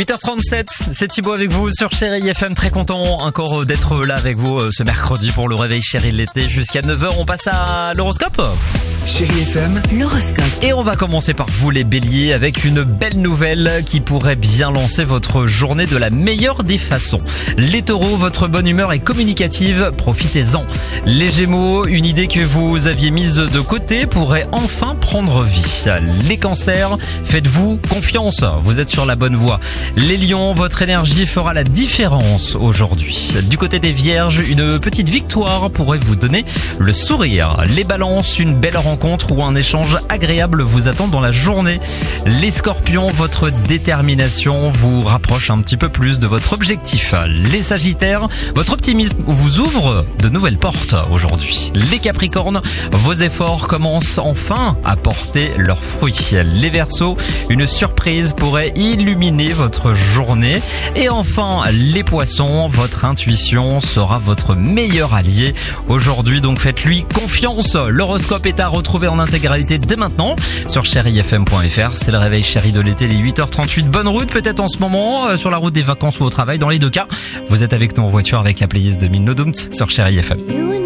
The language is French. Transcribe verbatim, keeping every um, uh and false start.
huit heures trente-sept, c'est Thibaut avec vous sur Chérie F M. Très content encore d'être là avec vous ce mercredi pour le réveil Chérie de l'été. Jusqu'à neuf heures, on passe à l'horoscope. Chérie F M, l'horoscope. Et on va commencer par vous les béliers avec une belle nouvelle qui pourrait bien lancer votre journée de la meilleure des façons. Les taureaux, votre bonne humeur est communicative, profitez-en. Les gémeaux, une idée que vous aviez mise de côté pourrait enfin prendre vie. Les cancers, faites-vous confiance, vous êtes sur la bonne voie. Les lions, votre énergie fera la différence aujourd'hui. Du côté des vierges, une petite victoire pourrait vous donner le sourire. Les balances, une belle rencontre ou un échange agréable vous attend dans la journée. Les scorpions, votre détermination vous rapproche un petit peu plus de votre objectif. Les sagittaires, votre optimisme vous ouvre de nouvelles portes aujourd'hui. Les capricornes, vos efforts commencent enfin à porter leurs fruits. Les verseaux, une surprise pourrait illuminer votre journée. Et enfin, les poissons, votre intuition sera votre meilleur allié aujourd'hui, donc faites-lui confiance. L'horoscope est à retrouver en intégralité dès maintenant sur chérie f m point f r. C'est le réveil chéri de l'été, les huit heures trente-huit. Bonne route peut-être en ce moment, euh, sur la route des vacances ou au travail. Dans les deux cas, vous êtes avec nous en voiture avec la playlist de Mino Doumt sur Chérie F M.